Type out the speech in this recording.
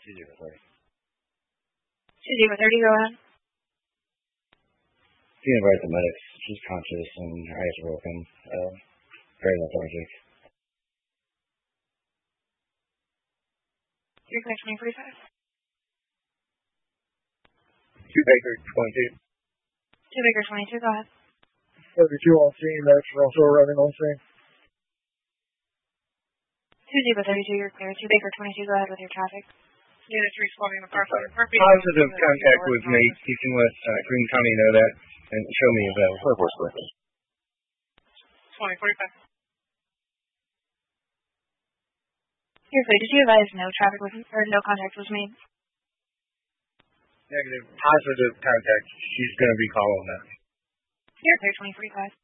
2-0-30, go ahead. She invited the medics. She's conscious and her eyes are open. Very lethargic. You're clear 2045. 2 Baker 22. 2 Baker 22, go ahead. 32 on scene, medics are also arriving on scene. 2-0-32, you're clear. 2 Baker 22, go ahead with your traffic. Units responding to Parkland. Positive contact with me. You can let Green County know that and show me his 2045. You're clear. Did you advise no traffic was, or no contact was made? Negative. Positive contact. She's going to be calling that. You're clear 2045.